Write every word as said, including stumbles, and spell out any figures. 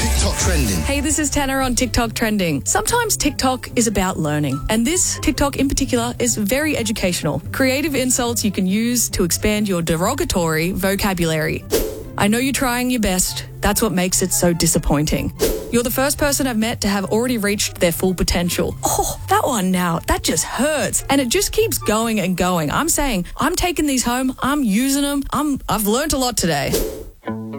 TikTok trending. Hey, this is Tanner on TikTok trending. Sometimes TikTok is about learning, and this TikTok in particular is very educational. Creative insults you can use to expand your derogatory vocabulary. I know you're trying your best. That's what makes it so disappointing. You're the first person I've met to have already reached their full potential. Oh, that one now, that just hurts. And it just keeps going and going. I'm saying, I'm taking these home, I'm using them, I'm, I've learned a lot today.